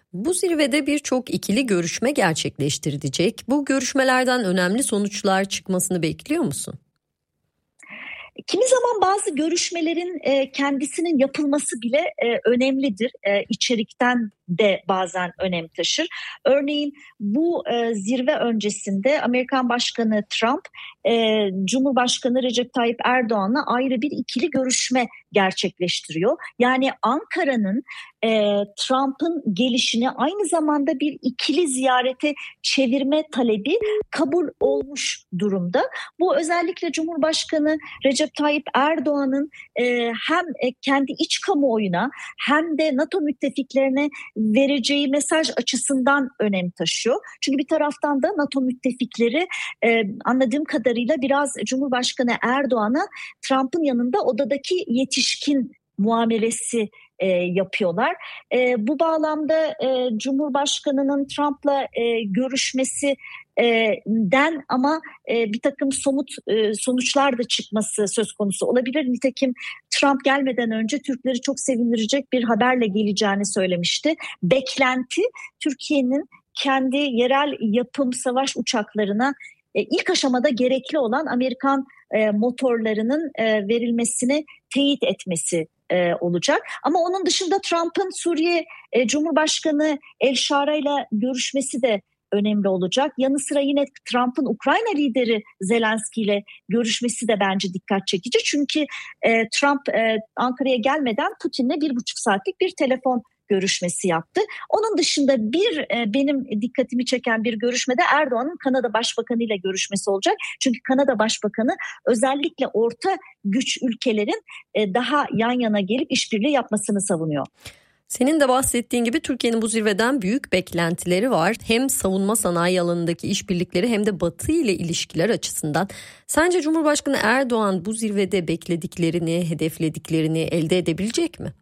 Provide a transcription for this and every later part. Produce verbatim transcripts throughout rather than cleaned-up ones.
Bu zirvede birçok ikili görüşme gerçekleştirilecek. Bu görüşmelerden önemli sonuçlar çıkmasını bekliyor musun? Kimi zaman bazı görüşmelerin e, kendisinin yapılması bile e, önemlidir. E, içerikten de bazen önem taşır. Örneğin bu e, zirve öncesinde Amerikan Başkanı Trump, e, Cumhurbaşkanı Recep Tayyip Erdoğan'la ayrı bir ikili görüşme gerçekleştiriyor. Yani Ankara'nın e, Trump'ın gelişini aynı zamanda bir ikili ziyarete çevirme talebi kabul olmuş durumda. Bu özellikle Cumhurbaşkanı Recep Tayyip Erdoğan'ın e, hem e, kendi iç kamuoyuna hem de NATO müttefiklerine vereceği mesaj açısından önem taşıyor. Çünkü bir taraftan da NATO müttefikleri e, anladığım kadarıyla biraz Cumhurbaşkanı Erdoğan'a Trump'ın yanında odadaki yetişkin muamelesi e, yapıyorlar. E, bu bağlamda e, Cumhurbaşkanı'nın Trump'la e, görüşmesi e, den ama e, bir takım somut e, sonuçlar da çıkması söz konusu olabilir. Nitekim Trump gelmeden önce Türkleri çok sevindirecek bir haberle geleceğini söylemişti. Beklenti Türkiye'nin kendi yerel yapım savaş uçaklarına e, ilk aşamada gerekli olan Amerikan e, motorlarının e, verilmesini teyit etmesi e, olacak. Ama onun dışında Trump'ın Suriye e, Cumhurbaşkanı El Şara ile görüşmesi de önemli olacak. Yanı sıra yine Trump'ın Ukrayna lideri Zelenski ile görüşmesi de bence dikkat çekici. Çünkü e, Trump e, Ankara'ya gelmeden Putin'le bir buçuk saatlik bir telefon görüşmesi yaptı. Onun dışında bir e, benim dikkatimi çeken bir görüşmede Erdoğan'ın Kanada Başbakanı ile görüşmesi olacak. Çünkü Kanada Başbakanı özellikle orta güç ülkelerin e, daha yan yana gelip işbirliği yapmasını savunuyor. Senin de bahsettiğin gibi Türkiye'nin bu zirveden büyük beklentileri var. Hem savunma sanayi alanındaki işbirlikleri hem de Batı ile ilişkiler açısından. Sence Cumhurbaşkanı Erdoğan bu zirvede beklediklerini, hedeflediklerini elde edebilecek mi?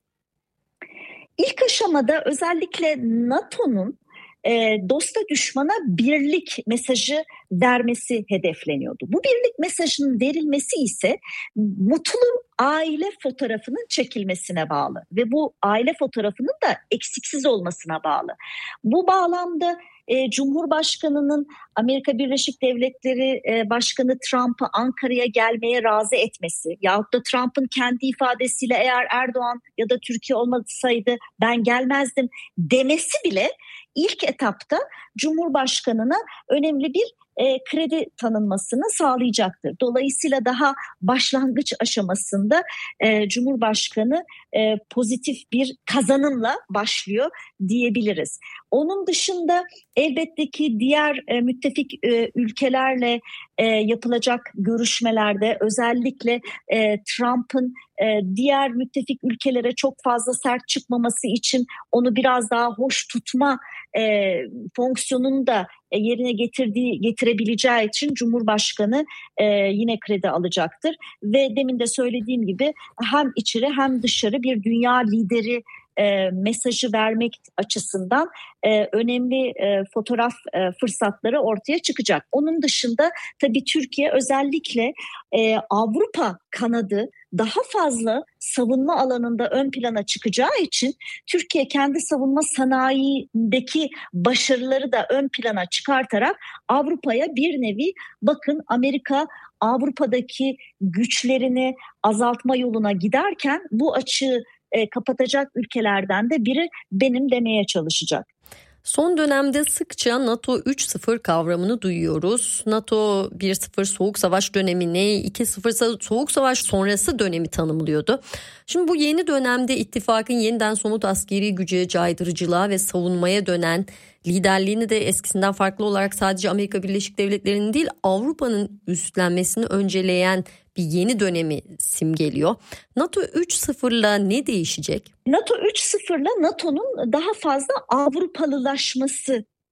İlk aşamada özellikle NATO'nun e, dosta düşmana birlik mesajı vermesi hedefleniyordu. Bu birlik mesajının verilmesi ise mutlu aile fotoğrafının çekilmesine bağlı ve bu aile fotoğrafının da eksiksiz olmasına bağlı. Bu bağlamda e, Cumhurbaşkanı'nın Amerika Birleşik Devletleri e, Başkanı Trump'ı Ankara'ya gelmeye razı etmesi yahut da Trump'ın kendi ifadesiyle eğer Erdoğan ya da Türkiye olmasaydı ben gelmezdim demesi bile ilk etapta Cumhurbaşkanı'na önemli bir e, kredi tanınmasını sağlayacaktır. Dolayısıyla daha başlangıç aşamasında e, Cumhurbaşkanı e, pozitif bir kazanımla başlıyor diyebiliriz. Onun dışında elbette ki diğer e, müttefik e, ülkelerle e, yapılacak görüşmelerde özellikle e, Trump'ın e, diğer müttefik ülkelere çok fazla sert çıkmaması için onu biraz daha hoş tutma e, fonksiyonunu da e, yerine getirdiği getirebileceği için Cumhurbaşkanı e, yine kredi alacaktır ve demin de söylediğim gibi hem içeri hem dışarı bir dünya lideri E, mesajı vermek açısından e, önemli e, fotoğraf e, fırsatları ortaya çıkacak. Onun dışında tabii Türkiye özellikle e, Avrupa kanadı daha fazla savunma alanında ön plana çıkacağı için Türkiye kendi savunma sanayindeki başarıları da ön plana çıkartarak Avrupa'ya bir nevi bakın Amerika Avrupa'daki güçlerini azaltma yoluna giderken bu açığı E, kapatacak ülkelerden de biri benim demeye çalışacak. Son dönemde sıkça NATO üç sıfır kavramını duyuyoruz. NATO bir sıfır Soğuk Savaş dönemini, iki sıfır Soğuk Savaş sonrası dönemi tanımlıyordu. Şimdi bu yeni dönemde ittifakın yeniden somut askeri güce, caydırıcılığa ve savunmaya dönen liderliğini de eskisinden farklı olarak sadece Amerika Birleşik Devletleri'nin değil Avrupa'nın üstlenmesini önceleyen bir yeni dönemi simgeliyor. NATO üç sıfırla ne değişecek? NATO üç sıfırla NATO'nun daha fazla Avrupalılaşması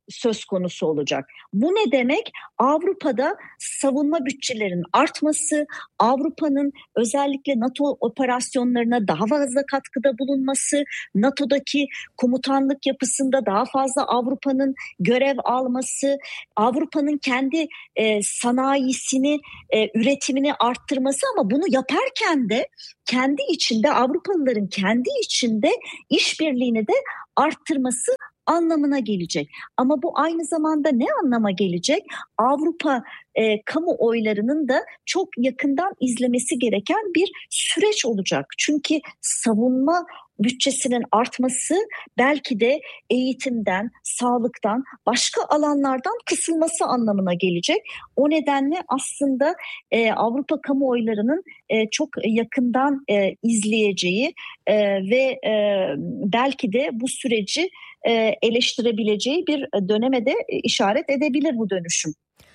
söz konusu olacak. Bu ne demek? Avrupa'da savunma bütçelerinin artması, Avrupa'nın özellikle NATO operasyonlarına daha fazla katkıda bulunması, NATO'daki komutanlık yapısında daha fazla Avrupa'nın görev alması, Avrupa'nın kendi e, sanayisini, e, üretimini arttırması, ama bunu yaparken de kendi içinde, Avrupalıların kendi içinde işbirliğini de arttırması anlamına gelecek. Ama bu aynı zamanda ne anlama gelecek? Avrupa e, kamuoylarının da çok yakından izlemesi gereken bir süreç olacak. Çünkü savunma bütçesinin artması belki de eğitimden, sağlıktan, başka alanlardan kısılması anlamına gelecek. O nedenle aslında e, Avrupa kamuoylarının e, çok yakından e, izleyeceği e, ve e, belki de bu süreci e, eleştirebileceği bir döneme de işaret edebilir bu dönüşüm.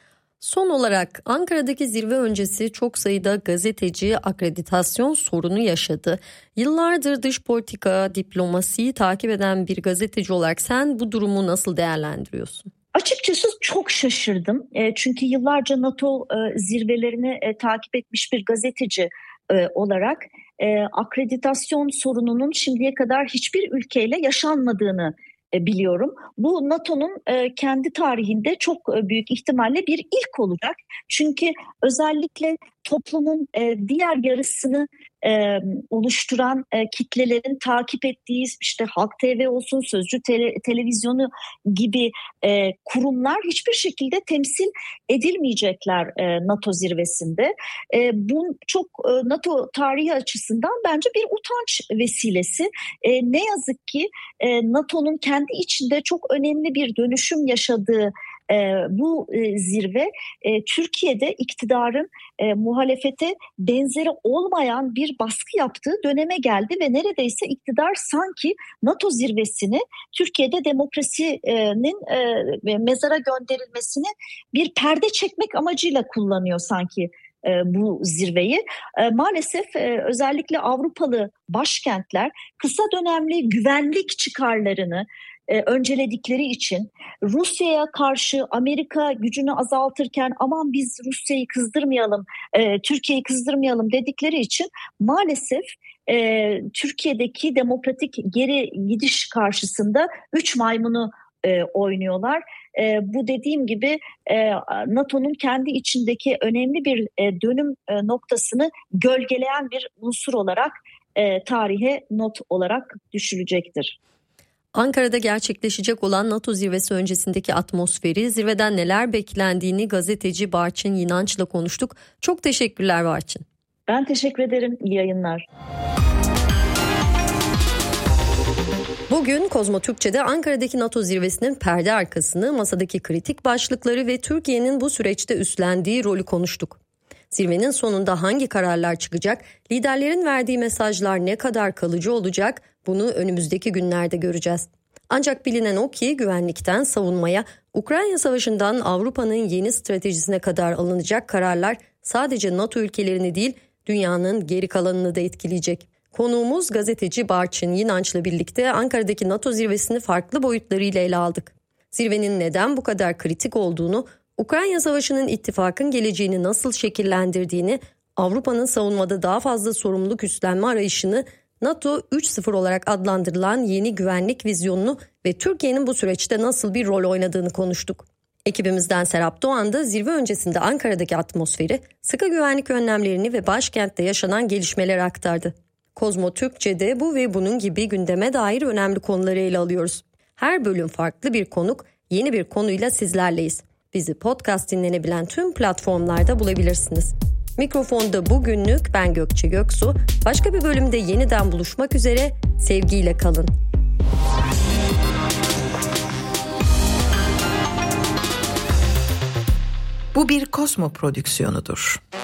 Son olarak Ankara'daki zirve öncesi çok sayıda gazeteci akreditasyon sorunu yaşadı. Yıllardır dış politika, diplomasiyi takip eden bir gazeteci olarak sen bu durumu nasıl değerlendiriyorsun? Açıkçası çok şaşırdım. E, çünkü yıllarca NATO e, zirvelerini e, takip etmiş bir gazeteci e, olarak e, akreditasyon sorununun şimdiye kadar hiçbir ülkeyle yaşanmadığını biliyorum. Bu NATO'nun e, kendi tarihinde çok e, büyük ihtimalle bir ilk olacak. Çünkü özellikle toplumun e, diğer yarısını e, oluşturan e, kitlelerin takip ettiği işte Halk T V olsun, Sözcü tele, televizyonu gibi e, kurumlar hiçbir şekilde temsil edilmeyecekler e, NATO zirvesinde. E, bu çok e, NATO tarihi açısından bence bir utanç vesilesi. E, ne yazık ki e, NATO'nun kendi içinde çok önemli bir dönüşüm yaşadığı e, bu e, zirve e, Türkiye'de iktidarın e, muhalefete benzeri olmayan bir baskı yaptığı döneme geldi ve neredeyse iktidar sanki NATO zirvesini Türkiye'de demokrasinin e, mezara gönderilmesini bir perde çekmek amacıyla kullanıyor sanki e, bu zirveyi. E, maalesef e, özellikle Avrupalı başkentler kısa dönemli güvenlik çıkarlarını E, önceledikleri için Rusya'ya karşı Amerika gücünü azaltırken aman biz Rusya'yı kızdırmayalım, e, Türkiye'yi kızdırmayalım dedikleri için maalesef e, Türkiye'deki demokratik geri gidiş karşısında üç maymunu e, oynuyorlar. E, bu dediğim gibi e, NATO'nun kendi içindeki önemli bir e, dönüm e, noktasını gölgeleyen bir unsur olarak e, tarihe not olarak düşülecektir. Ankara'da gerçekleşecek olan NATO zirvesi öncesindeki atmosferi, zirveden neler beklendiğini gazeteci Barçın Yinanç'la konuştuk. Çok teşekkürler Barçın. Ben teşekkür ederim. İyi yayınlar. Bugün Kozmo Türkçe'de Ankara'daki NATO zirvesinin perde arkasını, masadaki kritik başlıkları ve Türkiye'nin bu süreçte üstlendiği rolü konuştuk. Zirvenin sonunda hangi kararlar çıkacak, liderlerin verdiği mesajlar ne kadar kalıcı olacak, bunu önümüzdeki günlerde göreceğiz. Ancak bilinen o ki güvenlikten savunmaya, Ukrayna Savaşı'ndan Avrupa'nın yeni stratejisine kadar alınacak kararlar sadece NATO ülkelerini değil, dünyanın geri kalanını da etkileyecek. Konuğumuz gazeteci Barçın Yinanç'la birlikte Ankara'daki NATO zirvesini farklı boyutlarıyla ele aldık. Zirvenin neden bu kadar kritik olduğunu, Ukrayna Savaşı'nın ittifakın geleceğini nasıl şekillendirdiğini, Avrupa'nın savunmada daha fazla sorumluluk üstlenme arayışını, NATO üç sıfır olarak adlandırılan yeni güvenlik vizyonunu ve Türkiye'nin bu süreçte nasıl bir rol oynadığını konuştuk. Ekibimizden Serap Doğan da zirve öncesinde Ankara'daki atmosferi, sıkı güvenlik önlemlerini ve başkentte yaşanan gelişmeleri aktardı. Kozmo Türkçe'de bu ve bunun gibi gündeme dair önemli konuları ele alıyoruz. Her bölüm farklı bir konuk, yeni bir konuyla sizlerleyiz. Bizi podcast dinlenebilen tüm platformlarda bulabilirsiniz. Mikrofonda bugünlük ben Gökçe Göksu. Başka bir bölümde yeniden buluşmak üzere. Sevgiyle kalın. Bu bir Kozmo prodüksiyonudur.